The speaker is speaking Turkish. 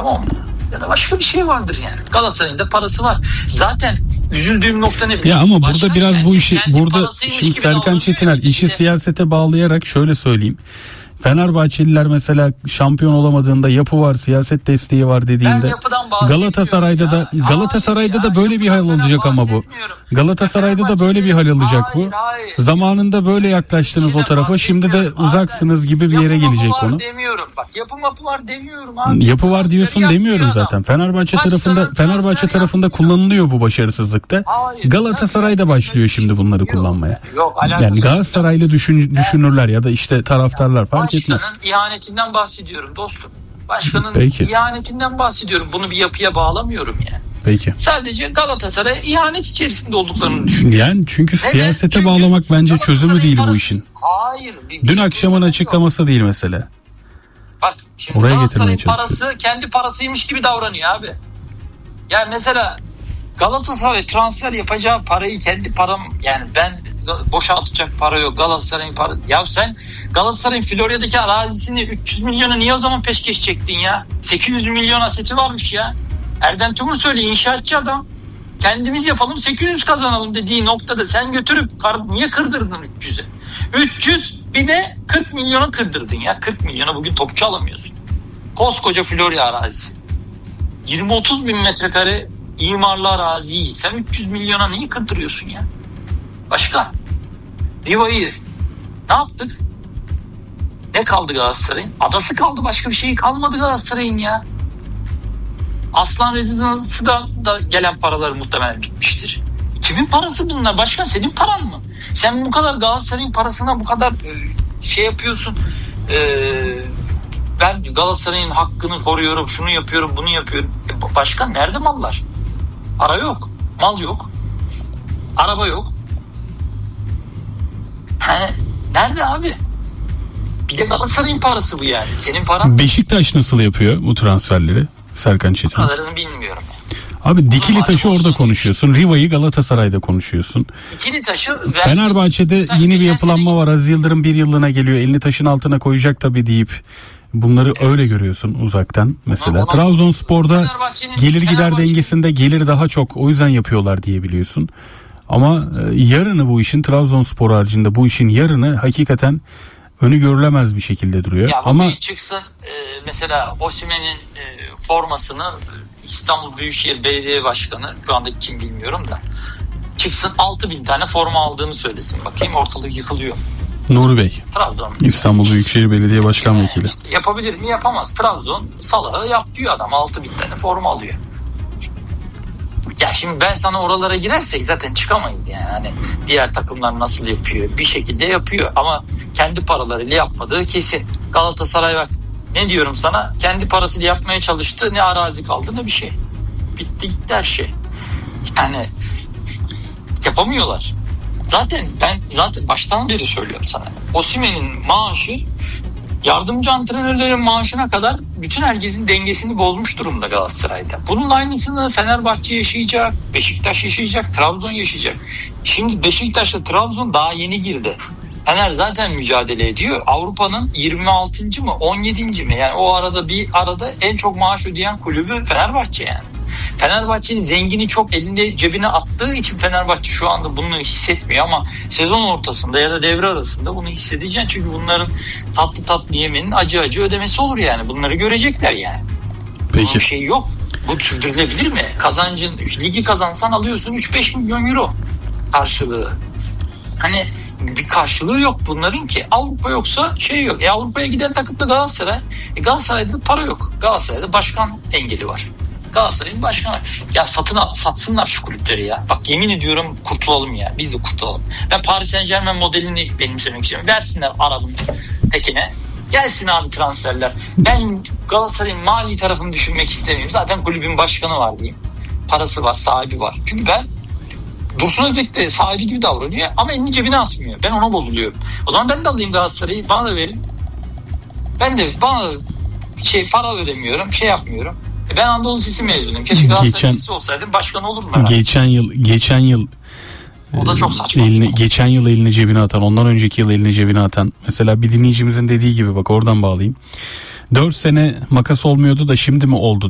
Tamam mı? Ya da başka bir şey vardır yani. Galatasaray'ın da parası var. Zaten üzüldüğüm nokta ne biliyor musun? Ya ama burada biraz bu işi şimdi Serkan Çetiner işi siyasete bağlayarak şöyle söyleyeyim. Fenerbahçeliler mesela şampiyon olamadığında yapı var, siyaset desteği var dediğinde Galatasaray'da da böyle bir hal alacak ama bu. Galatasaray'da da böyle bir hal alacak bu. Zamanında böyle yaklaştınız o tarafa. Şimdi de uzaksınız gibi bir yere gelecek konu. Bak yapı var demiyorum abi. Yapı var diyorsun demiyorum zaten. Fenerbahçe tarafında kullanılıyor bu başarısızlıkta. Galatasaray'da başlıyor şimdi bunları kullanmaya. Yani Galatasaraylı düşünürler ya da işte taraftarlar fark etmez. Başkanın ihanetinden bahsediyorum dostum. Başkanın ihanetinden bahsediyorum. Bunu bir yapıya bağlamıyorum yani. Peki. Sadece Galatasaray'a ihanet içerisinde olduklarını düşünüyorum. Yani çünkü siyasete bağlamak bence çözümü değil bu işin. Hayır. Dün akşamın açıklaması değil mesele. Bak şimdi oraya Galatasaray'ın parası kendi parasıymış gibi davranıyor abi. Yani mesela Galatasaray transfer yapacağı parayı kendi param yani ben boşaltacak para yok Galatasaray'ın para. Ya sen Galatasaray'ın Florya'daki arazisini 300 milyona niye o zaman peşkeş çektin ya? 800 milyon aseti varmış ya. Erdem Timur söyle inşaatçı adam. Kendimiz yapalım 800 kazanalım dediği noktada sen götürüp niye kırdırdın 300'e? 300 bir de 40 milyona kırdırdın ya. 40 milyona bugün topçu alamıyorsun. Koskoca Florya arazisi. 20-30 bin metrekare imarlı araziyi sen 300 milyona niye kırdırıyorsun ya? Başka. Riva'yı ne yaptık? Ne kaldı Galatasaray'ın? Adası kaldı, başka bir şey kalmadı Galatasaray'ın ya. Aslan Rezidansı da gelen paraları muhtemelen bitmiştir. Kimin parası bunlar? Başkan senin paran mı? Sen bu kadar Galatasaray'ın parasına bu kadar şey yapıyorsun. Ben Galatasaray'ın hakkını koruyorum, şunu yapıyorum, bunu yapıyorum. Başkan nerede mallar? Para yok, mal yok, araba yok. Nerede abi? Bir de Galatasaray'ın parası bu yani. Senin paran. Beşiktaş nasıl yapıyor bu transferleri? Serkan Çetin. Paralarını bilmiyorum. Abi Dikili Taş'ı orada konuşuyorsun. Riva'yı Galatasaray'da konuşuyorsun. Dikili Taş'ı Fenerbahçe'de yeni bir yapılanma var. Aziz Yıldırım bir yıllığına geliyor. Elini taşın altına koyacak tabii deyip bunları öyle görüyorsun uzaktan mesela. Trabzonspor'da gelir gider dengesinde gelir daha çok. O yüzden yapıyorlar diye biliyorsun. Ama yarını bu işin Trabzonspor haricinde bu işin yarını hakikaten önü görülemez bir şekilde duruyor. Ya ama çıksın mesela Osimhen'in formasını İstanbul Büyükşehir Belediye Başkanı şu anda kim bilmiyorum da çıksın 6.000 tane forma aldığını söylesin. Bakayım ortalık yıkılıyor. Nuri Bey. Trabzon. İstanbul Büyükşehir Belediye Başkan Vekili. İşte yapabilir mi? Yapamaz. Trabzon salağı yapıyor adam 6.000 tane forma alıyor. Ya şimdi ben sana oralara girersek zaten çıkamayız yani. Hani diğer takımlar nasıl yapıyor? Bir şekilde yapıyor ama kendi paralarıyla yapmadığı kesin. Galatasaray bak ne diyorum sana? Kendi parasıyla yapmaya çalıştı. Ne arazi kaldı ne bir şey. Bitti gitti her şey. Yani yapamıyorlar. Ben baştan beri söylüyorum sana. Osimhen'in maaşı yardımcı antrenörlerin maaşına kadar bütün herkesin dengesini bozmuş durumda Galatasaray'da. Bunun aynısını Fenerbahçe yaşayacak, Beşiktaş yaşayacak, Trabzon yaşayacak. Şimdi Beşiktaş'la Trabzon daha yeni girdi. Fener zaten mücadele ediyor. Avrupa'nın 26. mı 17. mi? Yani o arada en çok maaş ödeyen kulübü Fenerbahçe yani. Fenerbahçe'nin zengini çok elinde cebine attığı için Fenerbahçe şu anda bunu hissetmiyor ama sezon ortasında ya da devre arasında bunu hissedeceksin. Çünkü bunların tatlı yemenin acı ödemesi olur yani. Bunları görecekler yani. Peki. Bunun şey yok. Bu sürdürülebilir mi? Kazancın ligi kazansan alıyorsun 3-5 milyon euro karşılığı. Hani bir karşılığı yok bunların ki. Avrupa yoksa şey yok. Avrupa'ya giden takım da Galatasaray. Galatasaray'da para yok. Galatasaray'da başkan engeli var. Galatasaray'ın başkanı. Ya satsınlar şu kulüpleri ya. Bak yemin ediyorum kurtulalım ya. Biz de kurtulalım. Ben Paris Saint-Germain modelini benimsemek istiyorum. Versinler Arap'ın tekine. Gelsin abi transferler. Ben Galatasaray'ın mali tarafını düşünmek istemiyorum. Zaten kulübün başkanı var diyeyim. Parası var, sahibi var. Çünkü Dursun Özbek de sahibi gibi davranıyor ama elini cebine atmıyor. Ben ona bozuluyorum. O zaman ben de alayım Galatasaray'ı. Bana da verin. Bana para ödemiyorum. Şey yapmıyorum. Ben Anadolu Lisesi mezunuyum. Keşke Galatasaray Lisesi olsaydım başkan olurdum herhalde. Geçen yıl o da çok saçma. Geçen yıl elini cebine atan, ondan önceki yıl elini cebine atan. Mesela bir dinleyicimizin dediği gibi bak oradan bağlayayım. 4 sene makas olmuyordu da şimdi mi oldu